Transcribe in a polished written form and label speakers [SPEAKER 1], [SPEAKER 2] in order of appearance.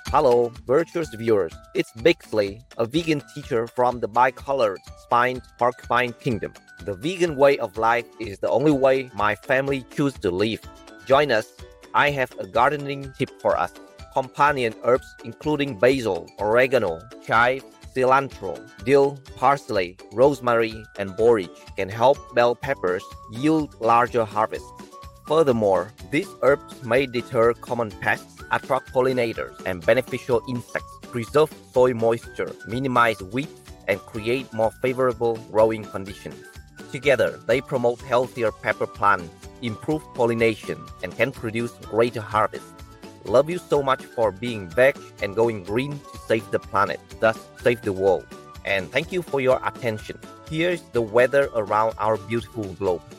[SPEAKER 1] Hello, virtuous viewers. It's Bixley, a vegan teacher from the bicolored spined porcupine kingdom. The vegan way of life is the only way my family choose to live. Join us. I have a gardening tip for us. Companion herbs including basil, oregano, chive, cilantro, dill, parsley, rosemary, and borage can help bell peppers yield larger harvests. Furthermore, these herbs may deter common pests, attract pollinators and beneficial insects, preserve soil moisture, minimize weeds, and create more favorable growing conditions. Together, they promote healthier pepper plants, improve pollination, and can produce greater harvests. Love you so much for being veg and going green to save the planet, thus save the world. And thank you for your attention. Here's the weather around our beautiful globe.